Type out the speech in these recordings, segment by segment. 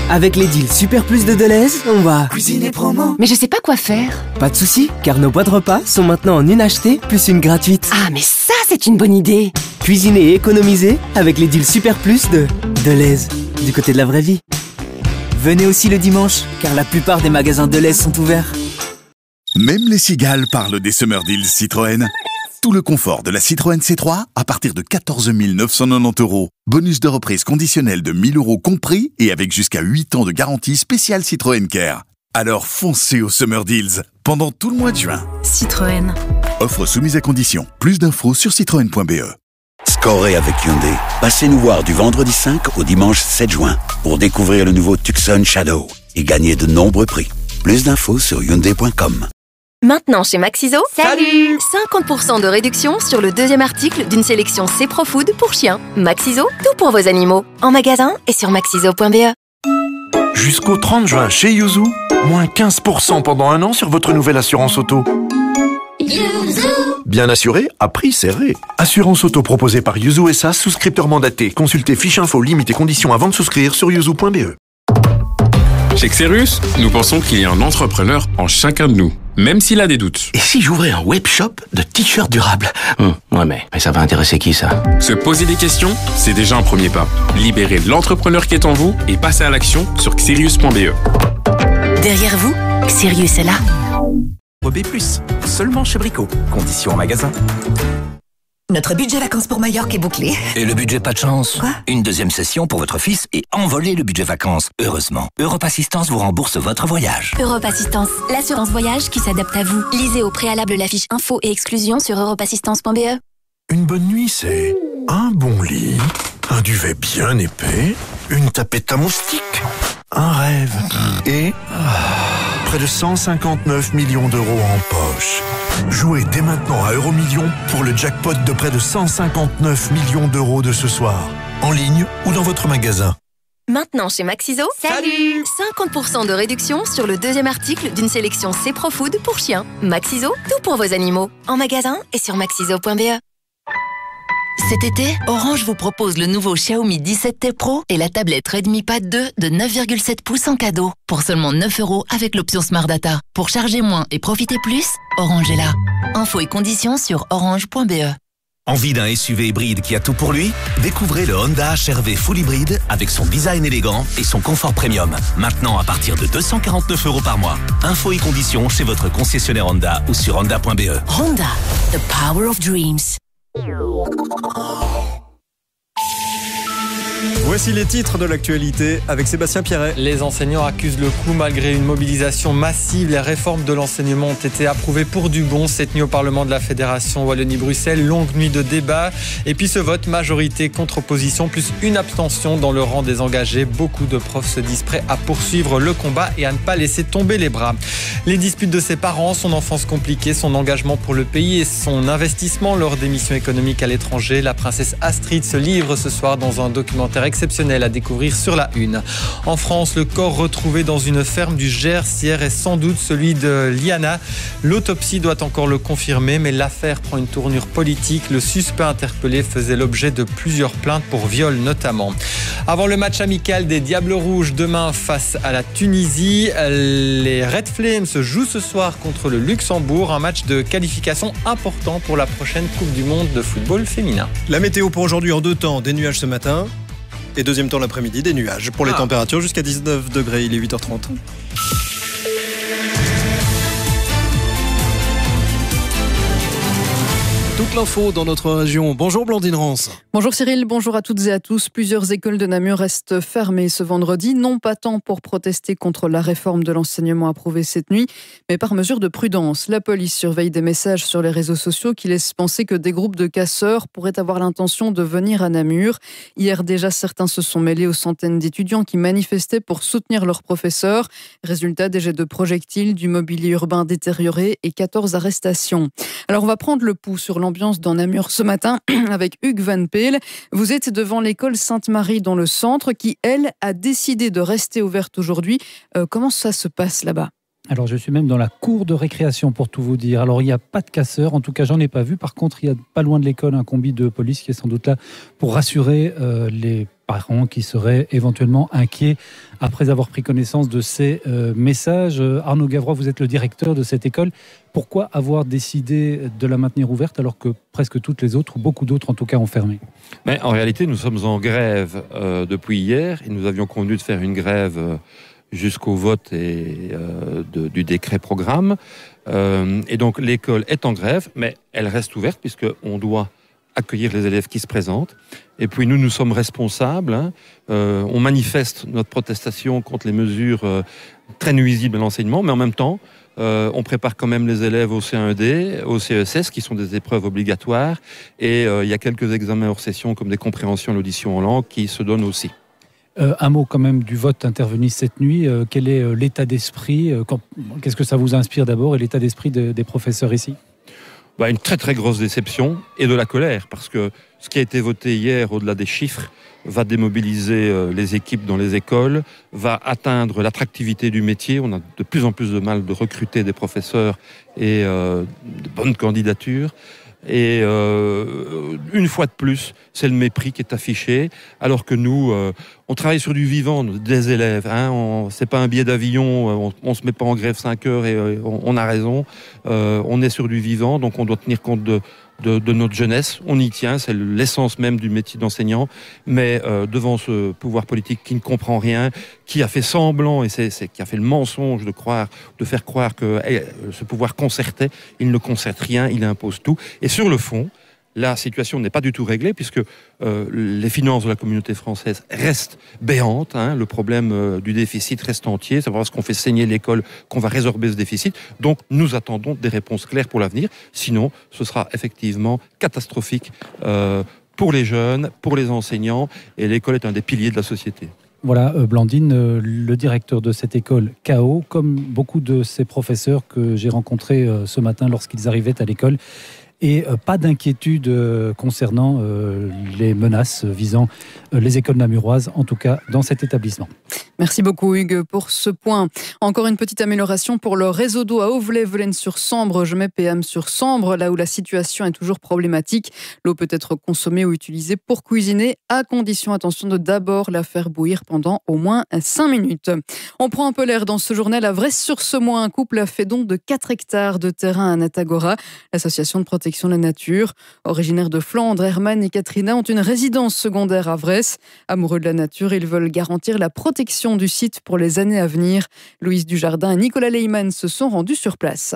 Avec les deals Super Plus de Deleuze, on va cuisiner promo. Mais je sais pas quoi faire. Pas de soucis, car nos boîtes repas sont maintenant en une achetée plus une gratuite. Ah, mais ça, c'est une bonne idée. Cuisiner et économiser avec les deals Super Plus de Deleuze, du côté de la vraie vie. Venez aussi le dimanche, car la plupart des magasins Deleuze sont ouverts. Même les cigales parlent des Summer Deals Citroën. Tout le confort de la Citroën C3 à partir de 14 990 €. Bonus de reprise conditionnel de 1 000 € compris et avec jusqu'à 8 ans de garantie spéciale Citroën Care. Alors foncez aux Summer Deals pendant tout le mois de juin. Citroën. Offre soumise à condition. Plus d'infos sur citroën.be. Scorez avec Hyundai. Passez nous voir du vendredi 5 au dimanche 7 juin pour découvrir le nouveau Tucson Shadow et gagner de nombreux prix. Plus d'infos sur hyundai.com. Maintenant chez Maxiso, Salut 50% de réduction sur le deuxième article d'une sélection C-Pro-Food pour chiens. Maxiso, tout pour vos animaux. En magasin et sur maxiso.be. Jusqu'au 30 juin chez Yuzu, moins 15% pendant un an sur votre nouvelle assurance auto. Bien assuré, à prix serré. Assurance auto proposée par Yuzu SA, souscripteur mandaté. Consultez fiche info, limites et conditions avant de souscrire sur yuzu.be. Chez Xerius, nous pensons qu'il y a un entrepreneur en chacun de nous, même s'il a des doutes. Et si j'ouvrais un webshop de t-shirts durables? Ouais, mais ça va intéresser qui, ça? Se poser des questions, c'est déjà un premier pas. Libérez l'entrepreneur qui est en vous et passez à l'action sur xerius.be. Derrière vous, Xerius est là. B+, seulement chez Brico. Conditions en magasin. Notre budget vacances pour Majorque est bouclé. Et le budget pas de chance? Quoi? Une deuxième session pour votre fils et envoler le budget vacances. Heureusement, Europe Assistance vous rembourse votre voyage. Europe Assistance, l'assurance voyage qui s'adapte à vous. Lisez au préalable la fiche info et exclusion sur europeassistance.be. Une bonne nuit, c'est un bon lit, un duvet bien épais, une tapette à moustiques, un rêve et près de 159 millions d'euros en poche. Jouez dès maintenant à Euromillions pour le jackpot de près de 159 millions d'euros de ce soir, en ligne ou dans votre magasin. Maintenant chez Maxiso, Salut 50% de réduction sur le deuxième article d'une sélection C-Pro-Food pour chiens. Maxiso, tout pour vos animaux. En magasin et sur maxiso.be. Cet été, Orange vous propose le nouveau Xiaomi 17T Pro et la tablette Redmi Pad 2 de 9,7 pouces en cadeau. Pour seulement 9 € avec l'option Smart Data. Pour charger moins et profiter plus, Orange est là. Infos et conditions sur orange.be. Envie d'un SUV hybride qui a tout pour lui? Découvrez le Honda HR-V Full Hybride avec son design élégant et son confort premium. Maintenant à partir de 249 € par mois. Infos et conditions chez votre concessionnaire Honda ou sur honda.be. Honda, the power of dreams. Voici les titres de l'actualité avec Sébastien Pierret. Les enseignants accusent le coup malgré une mobilisation massive. Les réformes de l'enseignement ont été approuvées pour du bon cette nuit au Parlement de la Fédération Wallonie-Bruxelles. Longue nuit de débat. Et puis ce vote, majorité contre opposition, plus une abstention dans le rang des engagés. Beaucoup de profs se disent prêts à poursuivre le combat et à ne pas laisser tomber les bras. Les disputes de ses parents, son enfance compliquée, son engagement pour le pays et son investissement lors des missions économiques à l'étranger. La princesse Astrid se livre ce soir dans un documentaire exceptionnel à découvrir sur la Une. En France, le corps retrouvé dans une ferme du Gers hier est sans doute celui de Liana. L'autopsie doit encore le confirmer, mais l'affaire prend une tournure politique. Le suspect interpellé faisait l'objet de plusieurs plaintes pour viol notamment. Avant le match amical des Diables Rouges demain face à la Tunisie, les Red Flames jouent ce soir contre le Luxembourg. Un match de qualification important pour la prochaine Coupe du Monde de football féminin. La météo pour aujourd'hui en deux temps, des nuages ce matin et deuxième temps l'après-midi, des nuages. Pour les températures jusqu'à 19 degrés, il est 8h30. Toute l'info dans notre région. Bonjour Blandine Rance. Bonjour Cyril, bonjour à toutes et à tous. Plusieurs écoles de Namur restent fermées ce vendredi, non pas tant pour protester contre la réforme de l'enseignement approuvée cette nuit, mais par mesure de prudence. La police surveille des messages sur les réseaux sociaux qui laissent penser que des groupes de casseurs pourraient avoir l'intention de venir à Namur. Hier déjà, certains se sont mêlés aux centaines d'étudiants qui manifestaient pour soutenir leurs professeurs. Résultat, des jets de projectiles, du mobilier urbain détérioré et 14 arrestations. Alors on va prendre le pouls sur l'ambiance dans Namur ce matin avec Hugues Van Peel. Vous êtes devant l'école Sainte-Marie dans le centre qui, elle, a décidé de rester ouverte aujourd'hui. Comment ça se passe là-bas ? Alors, je suis même dans la cour de récréation, pour tout vous dire. Alors, il n'y a pas de casseurs, en tout cas, j'en ai pas vu. Par contre, il y a pas loin de l'école un combi de police qui est sans doute là pour rassurer les parents qui seraient éventuellement inquiets après avoir pris connaissance de ces messages. Arnaud Gavrois, vous êtes le directeur de cette école. Pourquoi avoir décidé de la maintenir ouverte alors que presque toutes les autres, ou beaucoup d'autres en tout cas, ont fermé ? Mais en réalité, nous sommes en grève depuis hier et nous avions convenu de faire une grève jusqu'au vote du décret programme. Et donc l'école est en grève, mais elle reste ouverte puisqu'on doit accueillir les élèves qui se présentent. Et puis nous sommes responsables. On manifeste notre protestation contre les mesures très nuisibles à l'enseignement, mais en même temps, on prépare quand même les élèves au C1ED, au CESS, qui sont des épreuves obligatoires. Et il y a quelques examens hors session, comme des compréhensions, l'audition en langue, qui se donnent aussi. Un mot quand même du vote intervenu cette nuit. Quel est l'état d'esprit ? Qu'est-ce que ça vous inspire d'abord et l'état d'esprit des professeurs ici ? Une très très grosse déception et de la colère, parce que ce qui a été voté hier, au-delà des chiffres, va démobiliser les équipes dans les écoles, va atteindre l'attractivité du métier. On a de plus en plus de mal de recruter des professeurs et de bonnes candidatures. Et une fois de plus, c'est le mépris qui est affiché, alors que nous, on travaille sur du vivant des élèves. C'est pas un billet d'avion, on se met pas en grève 5 heures et on a raison. On est sur du vivant, donc on doit tenir compte de notre jeunesse. On y tient, c'est l'essence même du métier d'enseignant. Mais devant ce pouvoir politique qui ne comprend rien, qui a fait semblant, et qui a fait le mensonge de faire croire que ce pouvoir concertait, il ne concerte rien, il impose tout. Et sur le fond, la situation n'est pas du tout réglée puisque les finances de la communauté française restent béantes. Le problème du déficit reste entier. C'est parce qu'on fait saigner l'école qu'on va résorber ce déficit. Donc nous attendons des réponses claires pour l'avenir. Sinon, ce sera effectivement catastrophique pour les jeunes, pour les enseignants. Et l'école est un des piliers de la société. Voilà, Blandine, le directeur de cette école KO, comme beaucoup de ces professeurs que j'ai rencontrés ce matin lorsqu'ils arrivaient à l'école. Et pas d'inquiétude concernant les menaces visant les écoles namuroises, en tout cas dans cet établissement. Merci beaucoup Hugues pour ce point. Encore une petite amélioration pour le réseau d'eau à Auvelais, Velaines-sur-Sambre, je mets PM-sur-Sambre, là où la situation est toujours problématique. L'eau peut être consommée ou utilisée pour cuisiner, à condition, attention, de d'abord la faire bouillir pendant au moins 5 minutes. On prend un peu l'air dans ce journal à Vresse-sur-Semois. Un couple a fait don de 4 hectares de terrain à Natagora, l'association de protection de la nature. Originaires de Flandre, Herman et Katrina ont une résidence secondaire à Vresse. Amoureux de la nature, ils veulent garantir la protection du site pour les années à venir. Louise Dujardin et Nicolas Leyman se sont rendus sur place.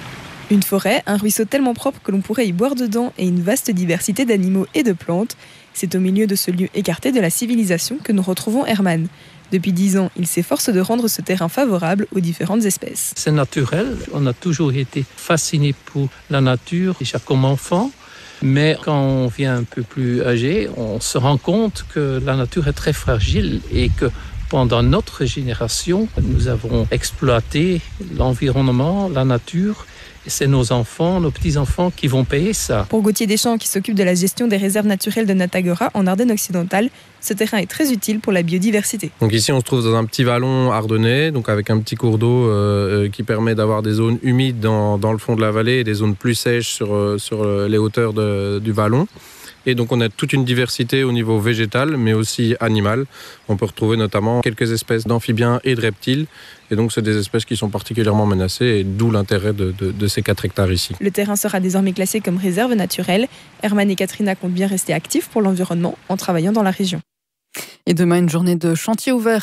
Une forêt, un ruisseau tellement propre que l'on pourrait y boire dedans et une vaste diversité d'animaux et de plantes. C'est au milieu de ce lieu écarté de la civilisation que nous retrouvons Herman. Depuis 10 ans, il s'efforce de rendre ce terrain favorable aux différentes espèces. C'est naturel, on a toujours été fasciné pour la nature, déjà comme enfant. Mais quand on vient un peu plus âgé, on se rend compte que la nature est très fragile et que pendant notre génération, nous avons exploité l'environnement, la nature. Et c'est nos enfants, nos petits-enfants qui vont payer ça. Pour Gauthier Deschamps, qui s'occupe de la gestion des réserves naturelles de Natagora en Ardennes occidentale, ce terrain est très utile pour la biodiversité. Donc ici, on se trouve dans un petit vallon ardennais, donc avec un petit cours d'eau qui permet d'avoir des zones humides dans le fond de la vallée et des zones plus sèches sur les hauteurs du vallon. Et donc on a toute une diversité au niveau végétal, mais aussi animal. On peut retrouver notamment quelques espèces d'amphibiens et de reptiles. Et donc c'est des espèces qui sont particulièrement menacées, et d'où l'intérêt de ces 4 hectares ici. Le terrain sera désormais classé comme réserve naturelle. Herman et Katrina comptent bien rester actifs pour l'environnement en travaillant dans la région. Et demain, une journée de chantier ouvert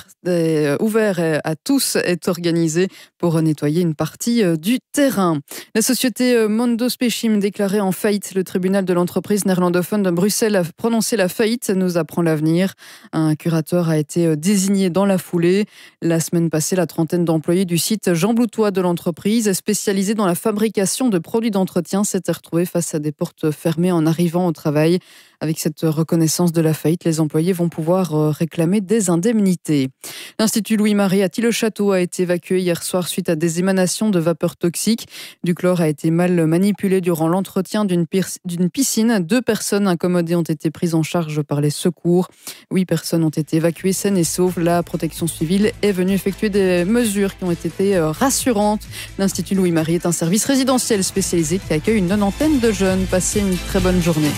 à tous est organisée pour nettoyer une partie du terrain. La société Mondo Spechim déclarée en faillite. Le tribunal de l'entreprise néerlandophone de Bruxelles a prononcé la faillite, nous apprend l'avenir. Un curateur a été désigné dans la foulée. La semaine passée, la trentaine d'employés du site Jean Bloutois de l'entreprise, spécialisée dans la fabrication de produits d'entretien, s'étaient retrouvés face à des portes fermées en arrivant au travail. Avec cette reconnaissance de la faillite, les employés vont pouvoir pouvoir réclamer des indemnités. L'Institut Louis-Marie à Tille-le-Château a été évacué hier soir suite à des émanations de vapeurs toxiques. Du chlore a été mal manipulé durant l'entretien d'une piscine. 2 personnes incommodées ont été prises en charge par les secours. 8 personnes ont été évacuées saines et sauves. La protection civile est venue effectuer des mesures qui ont été rassurantes. L'Institut Louis-Marie est un service résidentiel spécialisé qui accueille une 90aine de jeunes. Passez une très bonne journée.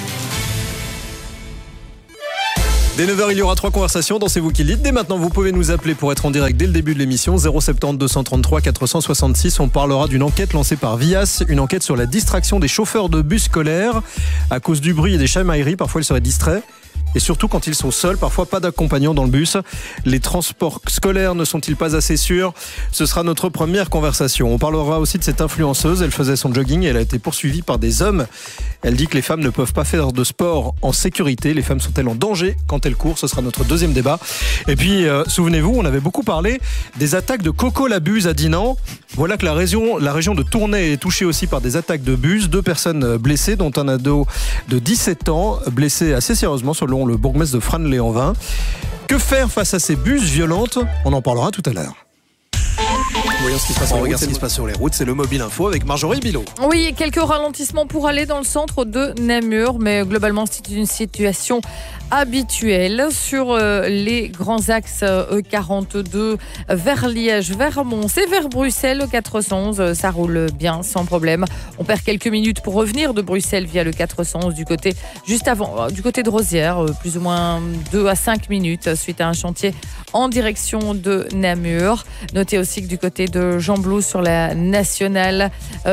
Dès 9h, il y aura 3 conversations dans C'est vous qui le dites. Dès maintenant, vous pouvez nous appeler pour être en direct dès le début de l'émission. 070 233 466. On parlera d'une enquête lancée par Vias, une enquête sur la distraction des chauffeurs de bus scolaires. À cause du bruit et des chamailleries, parfois ils seraient distraits. Et surtout quand ils sont seuls, parfois pas d'accompagnant dans le bus. Les transports scolaires ne sont-ils pas assez sûrs ? Ce sera notre première conversation. On parlera aussi de cette influenceuse. Elle faisait son jogging et elle a été poursuivie par des hommes. Elle dit que les femmes ne peuvent pas faire de sport en sécurité. Les femmes sont-elles en danger quand elles courent ? Ce sera notre deuxième débat. Et puis, souvenez-vous, on avait beaucoup parlé des attaques de Coco la Buse à Dinan. Voilà que la région de Tournai est touchée aussi par des attaques de bus. 2 personnes blessées, dont un ado de 17 ans, blessé assez sérieusement selon le bourgmestre de Frasnes-les-Anvins. Que faire face à ces bus violentes ? On en parlera tout à l'heure. Voyons ce qui se passe sur les routes. C'est le Mobile Info avec Marjorie Bilot. Oui, quelques ralentissements pour aller dans le centre de Namur, mais globalement c'est une situation habituelle sur les grands axes E42 vers Liège, vers Mons et vers Bruxelles. Le 411, ça roule bien sans problème. On perd quelques minutes pour revenir de Bruxelles via le 411 du côté de Rosières, plus ou moins 2 à 5 minutes suite à un chantier en direction de Namur. Notez aussi que du côté de Gembloux sur la nationale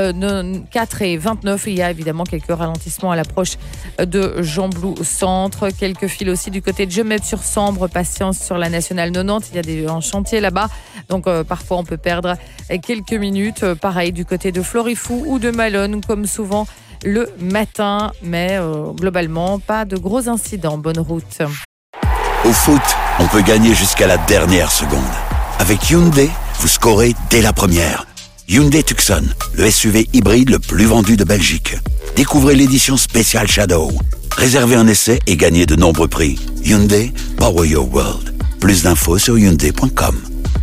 4 et 29, il y a évidemment quelques ralentissements à l'approche de Gembloux centre. Quelques files aussi du côté de Gemette-sur-Sambre, patience sur la nationale 90. Il y a un chantier là-bas, donc parfois on peut perdre quelques minutes. Pareil du côté de Florifou ou de Malone, comme souvent le matin, mais globalement pas de gros incidents. Bonne route. Au foot, on peut gagner jusqu'à la dernière seconde. Avec Hyundai, vous scorez dès la première. Hyundai Tucson, le SUV hybride le plus vendu de Belgique. Découvrez l'édition spéciale Shadow. Réservez un essai et gagnez de nombreux prix. Hyundai, Power Your World. Plus d'infos sur Hyundai.com.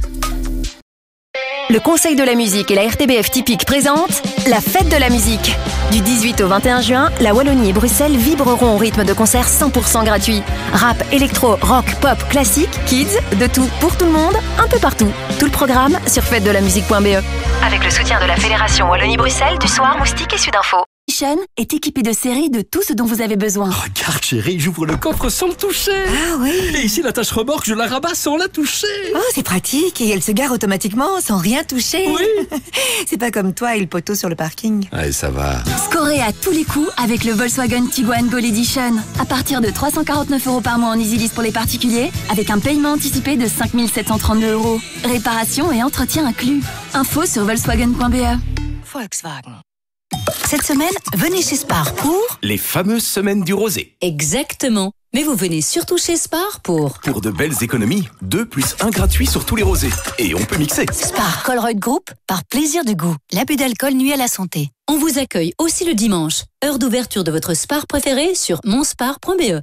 Le Conseil de la musique et la RTBF Typique présentent la fête de la musique. Du 18 au 21 juin, la Wallonie et Bruxelles vibreront au rythme de concerts 100% gratuits. Rap, électro, rock, pop, classique, kids, de tout pour tout le monde, un peu partout. Tout le programme sur fêtedelamusique.be. Avec le soutien de la Fédération Wallonie-Bruxelles, du Soir, Moustique et Sudinfo. Mission est équipé de séries de tout ce dont vous avez besoin. Regarde chérie, j'ouvre le coffre sans le toucher. Ah oui. Et ici la tâche remorque, je la rabats sans la toucher. Oh, c'est pratique et elle se gare automatiquement sans rien toucher. Oui. C'est pas comme toi et le poteau sur le parking. Allez, ça va. Scorez à tous les coups avec le Volkswagen Tiguan Gold Edition. À partir de 349 € par mois en EasyLease pour les particuliers, avec un paiement anticipé de 5 732 €. Réparation et entretien inclus. Info sur Volkswagen.be. Volkswagen. Cette semaine, venez chez Spar pour... Les fameuses semaines du rosé. Exactement. Mais vous venez surtout chez Spar pour... Pour de belles économies, 2 + 1 gratuit sur tous les rosés. Et on peut mixer. Spar Colruyt Group, par plaisir du goût. L'abus d'alcool nuit à la santé. On vous accueille aussi le dimanche. Heure d'ouverture de votre Spar préféré sur monspar.be.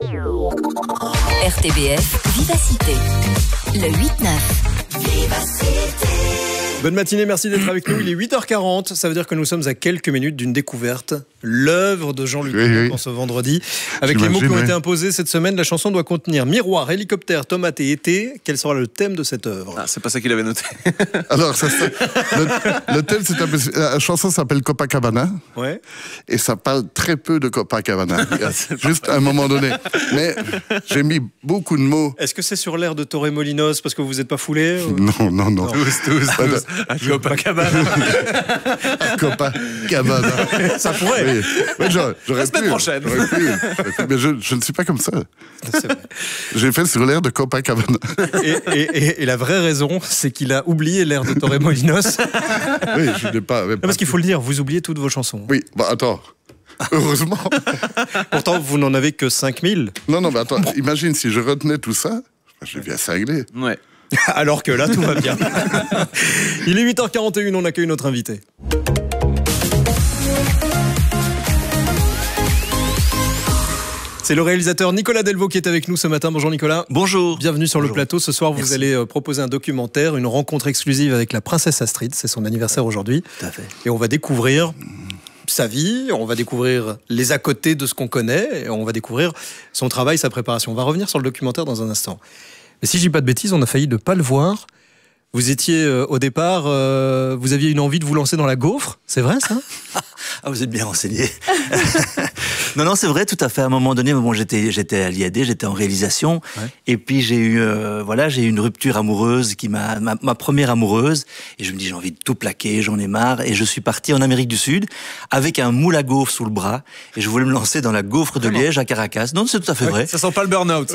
RTBF Vivacité. Le 8-9. Vivacité. Bonne matinée, merci d'être avec nous. Il est 8h40, ça veut dire que nous sommes à quelques minutes d'une découverte. L'œuvre de Jean-Luc Picard pour ce vendredi. Avec les mots qui ont été imposés cette semaine, la chanson doit contenir miroir, hélicoptère, tomate et été. Quel sera le thème de cette œuvre ? Ah, c'est pas ça qu'il avait noté. Alors, le thème, la chanson s'appelle Copacabana. Ouais. Et ça parle très peu de Copacabana. Juste à un moment donné. Mais j'ai mis beaucoup de mots. Est-ce que c'est sur l'air de Torremolinos parce que vous n'êtes pas foulé ou... Non. Tous. À Copacabana. Copacabana. Ça pourrait. Oui, j'aurais la semaine prochaine. Mais je ne suis pas comme ça. J'ai fait sur l'air de Copacabana. Et la vraie raison, c'est qu'il a oublié l'air de Torremolinos. Oui, je n'ai pas. Parce qu'il faut le dire, vous oubliez toutes vos chansons. Oui, attends. Heureusement. Pourtant, vous n'en avez que 5000. Non, mais attends, imagine si je retenais tout ça, je viens cingler. Ouais. Alors que là, tout va bien. Il est 8h41, on accueille notre invité. C'est le réalisateur Nicolas Delvaux qui est avec nous ce matin. Bonjour Nicolas. Bonjour. Bienvenue sur Bonjour. le plateau. Ce soir, vous Merci. allez proposer un documentaire, une rencontre exclusive avec la princesse Astrid. C'est son anniversaire aujourd'hui. Tout à fait. Et on va découvrir sa vie, on va découvrir les à côté de ce qu'on connaît, et on va découvrir son travail, sa préparation. On va revenir sur le documentaire dans un instant. Mais si je dis pas de bêtises, on a failli ne pas le voir. Vous étiez au départ, vous aviez une envie de vous lancer dans la gaufre, c'est vrai ça? Ah, vous êtes bien renseigné. Non, c'est vrai, tout à fait. À un moment donné, j'étais à l'IAD, j'étais en réalisation, et puis j'ai eu une rupture amoureuse ma première amoureuse, et je me dis j'ai envie de tout plaquer, j'en ai marre, et je suis parti en Amérique du Sud avec un moule à gaufre sous le bras, et je voulais me lancer dans la gaufre de Liège à Caracas. Non, c'est tout à fait vrai. Ça sent pas le burn-out.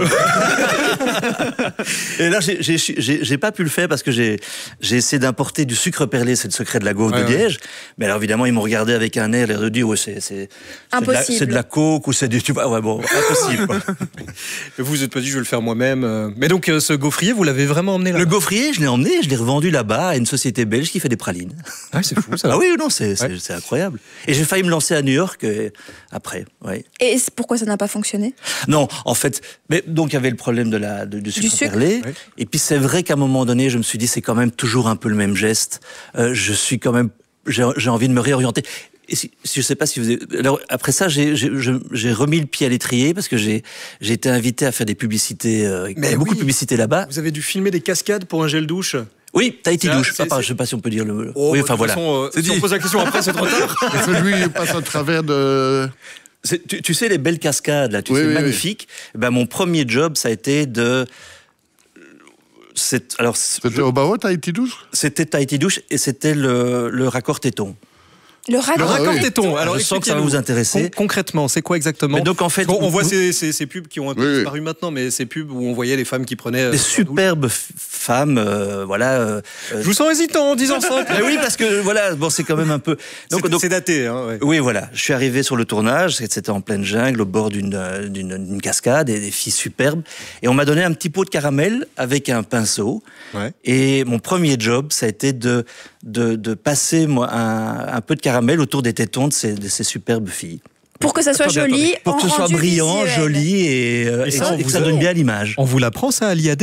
Et là, j'ai pas pu le faire parce que j'ai essayé d'importer du sucre perlé, c'est le secret de la gaufre de Liège. Mais alors évidemment, ils m'ont regardé avec un air, l'air de dire c'est de la coke ou c'est du impossible. Quoi. Et vous êtes pas dit je vais le faire moi-même. Mais donc ce gaufrier, vous l'avez vraiment emmené là? Le gaufrier, je l'ai emmené, je l'ai revendu là-bas à une société belge qui fait des pralines. Ah, c'est fou ça. Ah oui, non, c'est incroyable. Et j'ai failli me lancer à New York après. Ouais. Et pourquoi ça n'a pas fonctionné? Non, en fait, donc il y avait le problème du sucre perlé. Oui. Et puis c'est vrai qu'à un moment donné, je me suis dit c'est quand même toujours un peu le même geste. J'ai envie de me réorienter. Et je sais pas si vous... Alors, après ça, j'ai remis le pied à l'étrier parce que j'ai été invité à faire des publicités, beaucoup de publicités là-bas. Vous avez dû filmer des cascades pour un gel douche? Oui, Tahiti douche. Je sais pas si on peut dire le... Oh, oui, enfin voilà. Si on pose la question après, c'est trop tard. Et celui passe à travers de... Tu sais, les belles cascades, là, magnifiques. Oui. Ben, mon premier job, ça a été de... C'était au Bao, Tahiti douche? C'était Tahiti douche et c'était le raccord téton. Le raccord téton. Alors, je sens que ça va vous intéresser. Concrètement, c'est quoi exactement? Mais donc en fait, on voit ces pubs qui ont un peu disparu maintenant, mais ces pubs où on voyait les femmes qui prenaient des superbes femmes, Je vous sens hésitant en disant ça. Mais oui, parce que c'est quand même un peu. Donc c'est daté, hein. Ouais. Oui, voilà. Je suis arrivé sur le tournage, c'était en pleine jungle, au bord d'une cascade, et des filles superbes, et on m'a donné un petit pot de caramel avec un pinceau. Ouais. Et mon premier job, ça a été de passer un peu de caramel autour des tétons de ces superbes filles. Pour que ça soit joli, pour que ce soit brillant, joli et que ça donne bien l'image. On vous l'apprend ça à l'IAD?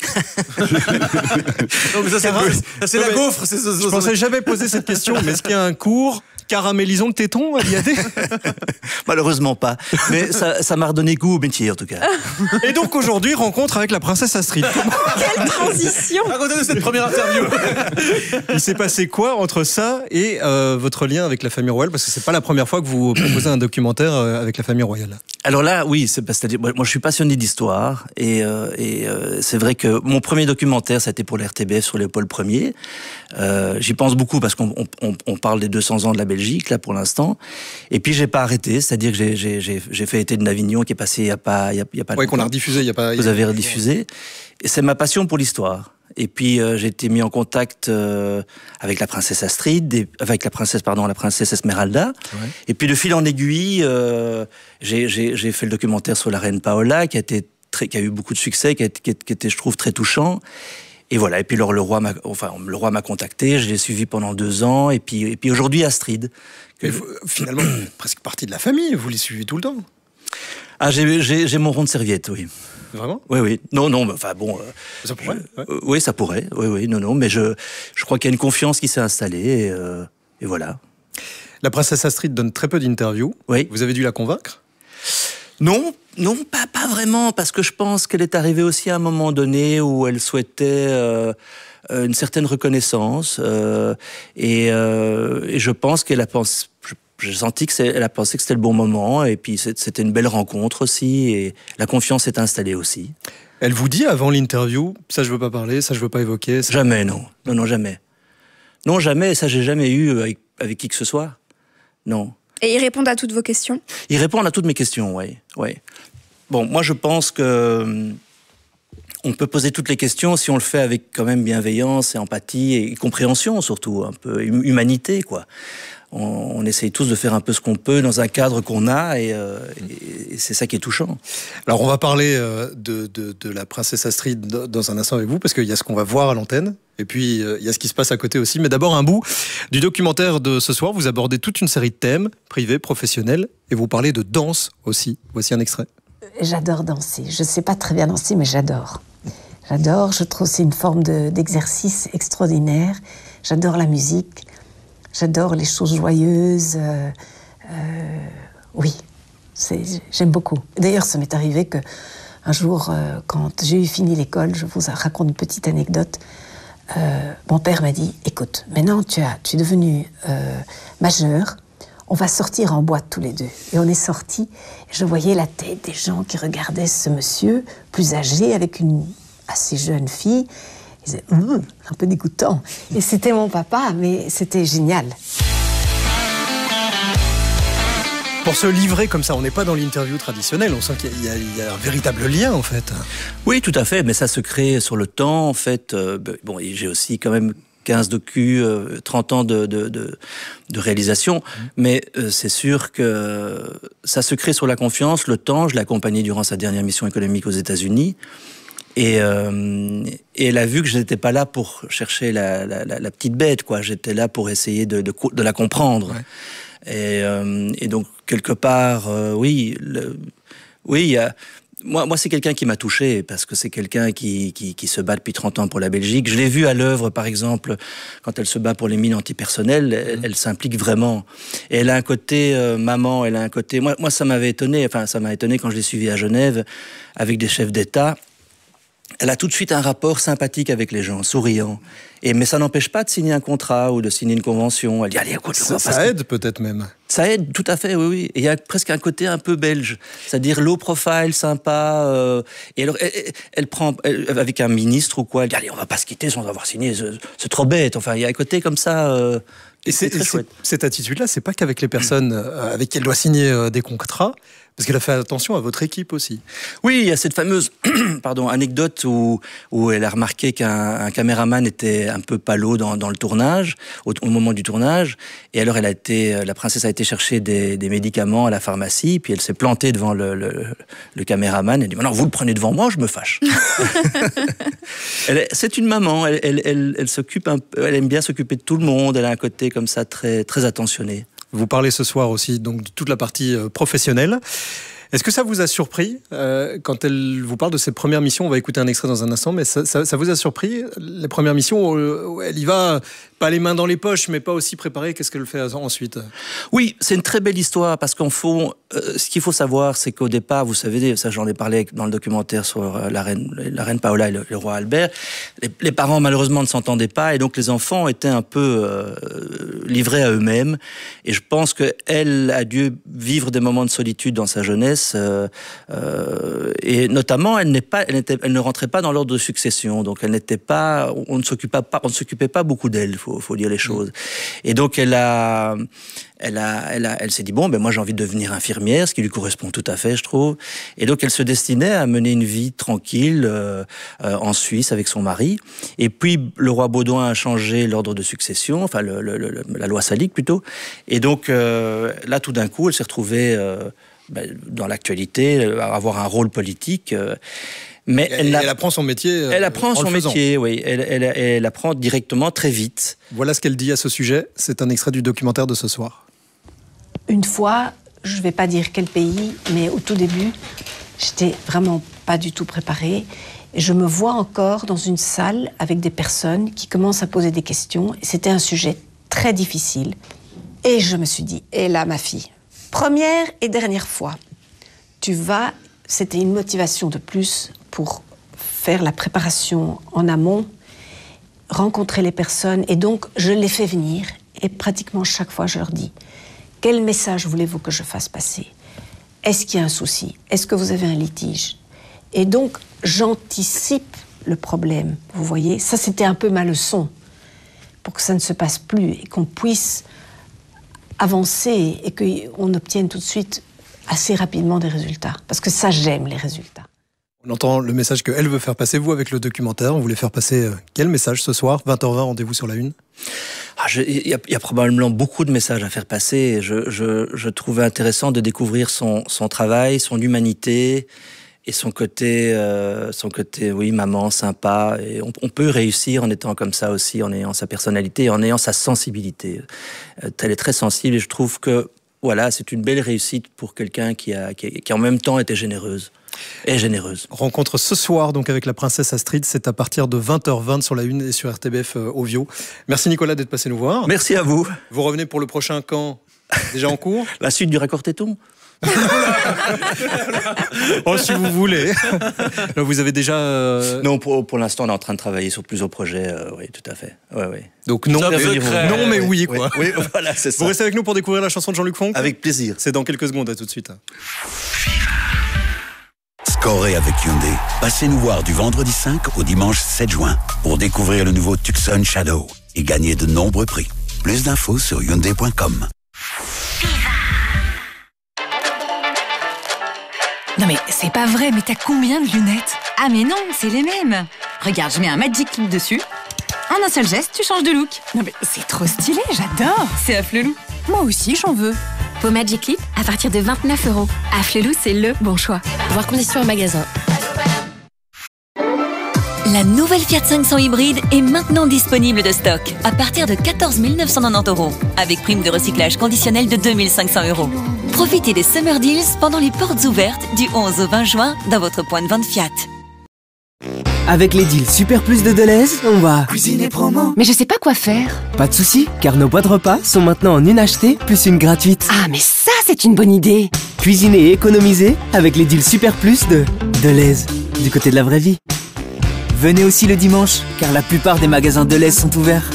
Non, mais ça c'est la gaufre. Je pensais jamais poser cette question, mais est-ce qu'il y a un cours caramélisons le téton à l'IAD? Malheureusement pas, mais ça m'a redonné goût au métier en tout cas. Et donc aujourd'hui, rencontre avec la princesse Astrid. Quelle transition! Racontez-nous cette première interview. Il s'est passé quoi entre ça et votre lien avec la famille royale? Parce que c'est pas la première fois que vous proposez un documentaire avec la famille royale. Alors là, oui, c'est-à-dire, moi je suis passionné d'histoire et c'est vrai que mon premier documentaire, ça a été pour la RTBF sur Léopold Ier. J'y pense beaucoup parce qu'on parle des 200 ans de la Belgique là pour l'instant. Et puis j'ai pas arrêté, c'est-à-dire que j'ai fait Été de Navignon qui est passé il y a pas longtemps. Qu'on a rediffusé il y a pas. Vous avez rediffusé. Et c'est ma passion pour l'histoire. Et puis j'ai été mis en contact avec la princesse Astrid, la princesse Esmeralda. Ouais. Et puis de fil en aiguille, j'ai fait le documentaire sur la reine Paola qui a eu beaucoup de succès, qui était je trouve très touchant. Et voilà. Et puis alors le roi m'a contacté, je l'ai suivi pendant 2 ans. Et puis aujourd'hui Astrid. Finalement, presque partie de la famille. Vous les suivez tout le temps. Ah, j'ai mon rond de serviette, oui. Vraiment? Oui. Non, mais enfin bon. Ça pourrait. Oui, ça pourrait. Oui. Non. Mais je crois qu'il y a une confiance qui s'est installée et voilà. La princesse Astrid donne très peu d'interviews. Oui. Vous avez dû la convaincre? Non, pas vraiment, parce que je pense qu'elle est arrivée aussi à un moment donné où elle souhaitait une certaine reconnaissance et je pense qu'elle a pensé. J'ai senti qu'elle a pensé que c'était le bon moment et puis c'était une belle rencontre aussi et la confiance s'est installée aussi. Elle vous dit avant l'interview, ça je veux pas parler, ça je veux pas évoquer? Ça... Jamais, non, jamais. Non, jamais, ça j'ai jamais eu avec qui que ce soit. Non. Et ils répondent à toutes vos questions? Ils répondent à toutes mes questions, oui. Bon, moi je pense que on peut poser toutes les questions si on le fait avec quand même bienveillance et empathie et compréhension surtout, un peu humanité, quoi. On essaye tous de faire un peu ce qu'on peut dans un cadre qu'on a et c'est ça qui est touchant. Alors on va parler de la princesse Astrid dans un instant avec vous parce qu'il y a ce qu'on va voir à l'antenne et puis il y a ce qui se passe à côté aussi. Mais d'abord un bout du documentaire de ce soir. Vous abordez toute une série de thèmes privés, professionnels et vous parlez de danse aussi. Voici un extrait. j'adore danser. Je ne sais pas très bien danser, mais j'adore. J'adore, je trouve que c'est une forme d'exercice extraordinaire. J'adore la musique, j'adore les choses joyeuses. Oui, j'aime beaucoup. D'ailleurs, ça m'est arrivé qu'un jour, quand j'ai eu fini l'école, je vous raconte une petite anecdote, mon père m'a dit, écoute, maintenant tu es devenu majeur, on va sortir en boîte tous les deux. Et on est sortis, je voyais la tête des gens qui regardaient ce monsieur, plus âgé, avec une assez jeune fille. Ils disaient, un peu dégoûtant. Et c'était mon papa, mais c'était génial. Pour se livrer comme ça, on n'est pas dans l'interview traditionnelle, on sent qu'il y a un véritable lien en fait. Oui, tout à fait, mais ça se crée sur le temps en fait. Bon, et j'ai aussi quand même 15 docus, 30 ans de réalisation, mais c'est sûr que ça se crée sur la confiance, le temps. Je l'ai accompagné durant sa dernière mission économique aux États-Unis. Et elle a vu que je n'étais pas là pour chercher la petite bête, quoi. J'étais là pour essayer de la comprendre. Ouais. Et donc, quelque part, oui, moi, c'est quelqu'un qui m'a touché, parce que c'est quelqu'un qui se bat depuis 30 ans pour la Belgique. Je l'ai vu à l'œuvre, par exemple, quand elle se bat pour les mines antipersonnelles, elle s'implique vraiment. Et elle a un côté maman, elle a un côté... Moi, ça m'avait étonné, ça m'a étonné quand je l'ai suivie à Genève, avec des chefs d'État. Elle a tout de suite un rapport sympathique avec les gens, souriant. Mais ça n'empêche pas de signer un contrat ou de signer une convention. Elle dit, allez, écoute, ça aide peut-être même. Ça aide, tout à fait, oui. Et il y a presque un côté un peu belge. C'est-à-dire low profile, sympa. Et alors, elle prend, avec un ministre ou quoi, elle dit, allez, on va pas se quitter sans avoir signé. C'est trop bête. Enfin, il y a un côté comme ça... Et cette attitude-là, c'est pas qu'avec les personnes avec qui elle doit signer des contrats, parce qu'elle a fait attention à votre équipe aussi. Oui, il y a cette fameuse anecdote où elle a remarqué qu'un caméraman était un peu palo dans le tournage, au moment du tournage, et alors la princesse a été chercher des médicaments à la pharmacie, puis elle s'est plantée devant le caméraman, elle dit, non, vous le prenez devant moi, je me fâche. C'est une maman, elle s'occupe elle aime bien s'occuper de tout le monde, elle a un côté comme ça très, très attentionné. Vous parlez ce soir aussi donc, de toute la partie professionnelle. Est-ce que ça vous a surpris quand elle vous parle de ses premières missions? On va écouter un extrait dans un instant, mais ça vous a surpris, les premières missions où elle y va, pas les mains dans les poches, mais pas aussi préparée? Qu'est-ce qu'elle fait ensuite? Oui, c'est une très belle histoire, parce qu'en fond, ce qu'il faut savoir, c'est qu'au départ, vous savez, ça j'en ai parlé dans le documentaire sur la reine Paola et le roi Albert, les parents malheureusement ne s'entendaient pas, et donc les enfants étaient un peu livrés à eux-mêmes, et je pense qu'elle a dû vivre des moments de solitude dans sa jeunesse, et notamment elle ne rentrait pas dans l'ordre de succession, donc elle n'était pas, on ne s'occupait pas beaucoup d'elle, faut dire les choses. Et donc elle s'est dit, bon, moi j'ai envie de devenir infirmière, ce qui lui correspond tout à fait, je trouve. Et donc elle se destinait à mener une vie tranquille en Suisse avec son mari. Et puis le roi Baudouin a changé l'ordre de succession, enfin la loi salique plutôt. Et donc là, tout d'un coup, elle s'est retrouvée dans l'actualité, avoir un rôle politique. Mais elle apprend son métier. Elle apprend son métier, oui. Elle apprend directement, très vite. Voilà ce qu'elle dit à ce sujet. C'est un extrait du documentaire de ce soir. Une fois, je ne vais pas dire quel pays, mais au tout début, j'étais vraiment pas du tout préparée. Et je me vois encore dans une salle avec des personnes qui commencent à poser des questions. Et c'était un sujet très difficile. Et je me suis dit, et là, ma fille, première et dernière fois, c'était une motivation de plus pour faire la préparation en amont, rencontrer les personnes, et donc je les fais venir, et pratiquement chaque fois je leur dis, quel message voulez-vous que je fasse passer? Est-ce qu'il y a un souci? Est-ce que vous avez un litige? Et donc j'anticipe le problème, vous voyez? Ça, c'était un peu ma leçon, pour que ça ne se passe plus, et qu'on puisse avancer, et qu'on obtienne tout de suite assez rapidement des résultats. Parce que ça, j'aime les résultats. On entend le message qu'elle veut faire passer, vous, avec le documentaire. On voulait faire passer quel message ce soir? 20h20, rendez-vous sur la Une. Il y a probablement beaucoup de messages à faire passer. Je trouvais intéressant de découvrir son travail, son humanité et son côté, oui, maman, sympa. Et on peut réussir en étant comme ça aussi, en ayant sa personnalité, en ayant sa sensibilité. Elle est très sensible, et je trouve que voilà, c'est une belle réussite pour quelqu'un qui en même temps était généreuse. Et généreuse. Rencontre ce soir donc avec la princesse Astrid, c'est à partir de 20h20 sur la 1 et sur RTBF Ovio. Merci Nicolas d'être passé nous voir. Merci à vous. Vous revenez pour le prochain quand? Déjà en cours? La suite du raccord téton. Oh, si vous voulez. Non, vous avez déjà... Non, pour l'instant, on est en train de travailler sur plusieurs projets. Oui, tout à fait. Ouais. Donc non, mais oui, quoi. Oui, voilà, c'est ça. Vous restez avec nous pour découvrir la chanson de Jean-Luc Fonck? Avec plaisir. C'est dans quelques secondes, à tout de suite. Scorez avec Hyundai. Passez nous voir du vendredi 5 au dimanche 7 juin pour découvrir le nouveau Tucson Shadow et gagner de nombreux prix. Plus d'infos sur Hyundai.com. Non mais c'est pas vrai, mais t'as combien de lunettes? Ah mais non, c'est les mêmes. Regarde, je mets un Magic Clip dessus. En un seul geste, tu changes de look. Non mais c'est trop stylé, j'adore. C'est Afflelou. Moi aussi, j'en veux. Vos Magic Clip à partir de 29 €. Afflelou, c'est le bon choix. Voir conditions en magasin. La nouvelle Fiat 500 hybride est maintenant disponible de stock à partir de 14 990 €, avec prime de recyclage conditionnelle de 2 500 €. Profitez des Summer Deals pendant les portes ouvertes du 11 au 20 juin dans votre point de vente Fiat. Avec les deals Super Plus de Deleuze, on va cuisiner promo. Mais je sais pas quoi faire. Pas de soucis, car nos boîtes repas sont maintenant en une achetée plus une gratuite. Ah mais ça c'est une bonne idée. Cuisiner et économiser avec les deals Super Plus de Deleuze, du côté de la vraie vie. Venez aussi le dimanche, car la plupart des magasins Deleuze sont ouverts.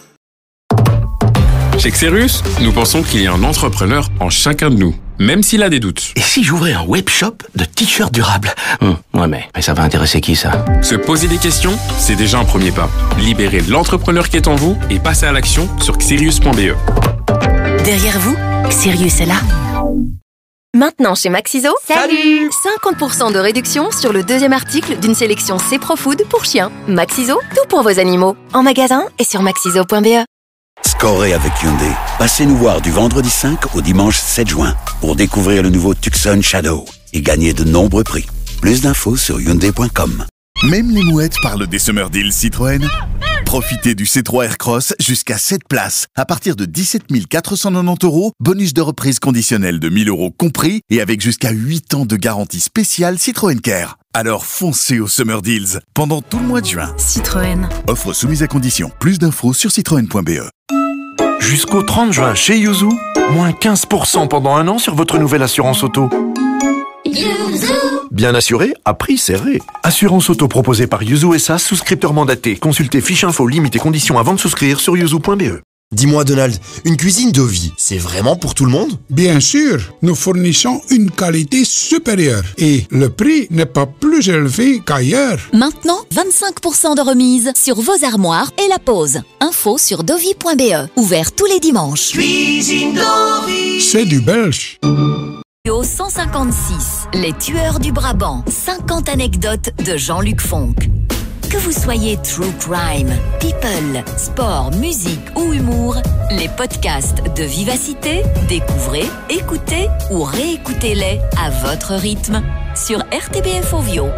Chez Xerus, nous pensons qu'il y a un entrepreneur en chacun de nous, même s'il a des doutes. Et si j'ouvrais un webshop de t-shirts durables? Ouais, mais ça va intéresser qui, ça? Se poser des questions, c'est déjà un premier pas. Libérez l'entrepreneur qui est en vous et passez à l'action sur xerius.be. Derrière vous, Xerius est là. Maintenant chez Maxiso, salut 50% de réduction sur le deuxième article d'une sélection C-Profood pour chiens. Maxiso, tout pour vos animaux. En magasin et sur maxiso.be. Scorez avec Hyundai. Passez nous voir du vendredi 5 au dimanche 7 juin pour découvrir le nouveau Tucson Shadow et gagner de nombreux prix. Plus d'infos sur Hyundai.com. Même les mouettes parlent des Summer Deals Citroën. Profitez du C3 Aircross jusqu'à 7 places à partir de 17 490 €, bonus de reprise conditionnel de 1 000 € compris et avec jusqu'à 8 ans de garantie spéciale Citroën Care. Alors foncez aux Summer Deals pendant tout le mois de juin. Citroën. Offre soumise à condition. Plus d'infos sur citroën.be. Jusqu'au 30 juin chez Yuzu, moins 15% pendant 1 an sur votre nouvelle assurance auto. Bien assuré, à prix serré. Assurance auto proposée par Yuzu SA, souscripteur mandaté. Consultez fiche info, limites et conditions avant de souscrire sur yuzu.be. Dis-moi Donald, une cuisine de vie, c'est vraiment pour tout le monde? Bien sûr, nous fournissons une qualité supérieure et le prix n'est pas plus élevé qu'ailleurs. Maintenant, 25% de remise sur vos armoires et la pose. Info sur dovi.be. Ouvert tous les dimanches. Cuisine Dovi. C'est du belge. Au 156, les tueurs du Brabant. 50 anecdotes de Jean-Luc Fonck. Que vous soyez true crime, people, sport, musique ou humour, les podcasts de Vivacité, découvrez, écoutez ou réécoutez-les à votre rythme sur RTBF Ovio.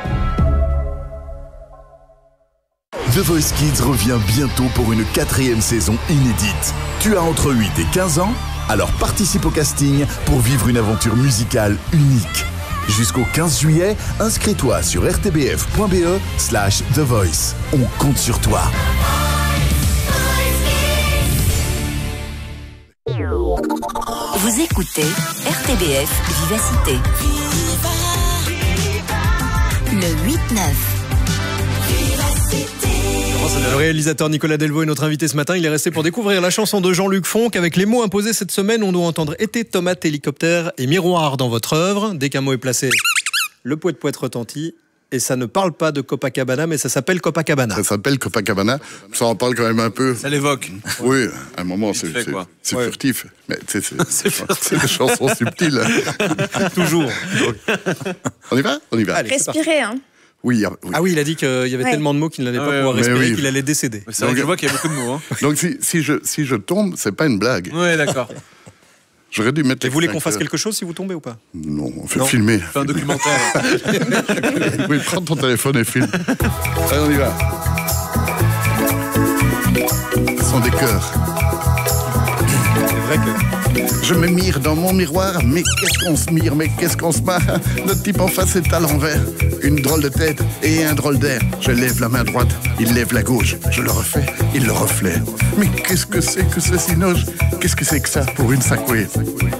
The Voice Kids revient bientôt pour une 4e saison inédite. Tu as entre 8 et 15 ans? Alors participe au casting pour vivre une aventure musicale unique. Jusqu'au 15 juillet, inscris-toi sur rtbf.be/The Voice. On compte sur toi. Vous écoutez RTBF Vivacité. Le 8-9. Le réalisateur Nicolas Delvaux est notre invité ce matin. Il est resté pour découvrir la chanson de Jean-Luc Fonck. Avec les mots imposés cette semaine, on doit entendre été, tomate, hélicoptère et miroir dans votre œuvre. Dès qu'un mot est placé, le poète retentit. Et ça ne parle pas de Copacabana, mais ça s'appelle Copacabana. Ça s'appelle Copacabana. Ça en parle quand même un peu. Ça l'évoque. Oui, à un moment, c'est furtif. Mais c'est des chansons subtiles. Toujours. On y va? Allez, respirez, hein. Oui. Ah oui, il a dit qu'il y avait tellement de mots qu'il n'allait pas pouvoir respirer, qu'il allait décéder. C'est vrai que je vois qu'il y a beaucoup de mots. Hein. Donc si je tombe, c'est pas une blague. Oui, d'accord. J'aurais dû mettre. Et vous voulez qu'on fasse quelque chose si vous tombez ou pas? Non, on fait filmer. Fais un documentaire. Oui, prends ton téléphone et filme. Allez, on y va. Ce sont des chœurs. C'est vrai que Je me mire dans mon miroir, mais qu'est-ce qu'on se mire, mais qu'est-ce qu'on se marre. Notre type en face est à l'envers. Une drôle de tête et un drôle d'air. Je lève la main droite, il lève la gauche. Je le refais, il le reflète. Mais qu'est-ce que c'est que ce cinoche? Qu'est-ce que c'est que ça pour une sacouée?